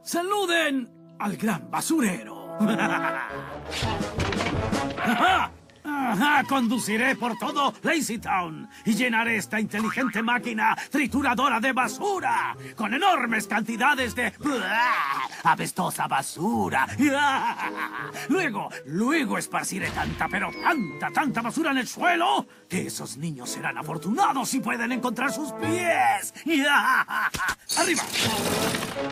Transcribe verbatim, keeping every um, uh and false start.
¡Saluden al gran basurero! ¡Ajá! ¡Ajá! Conduciré por todo Lazy Town y llenaré esta inteligente máquina trituradora de basura con enormes cantidades de apestosa basura. Luego, luego esparciré tanta, pero tanta, tanta basura en el suelo que esos niños serán afortunados si pueden encontrar sus pies. ¡Arriba!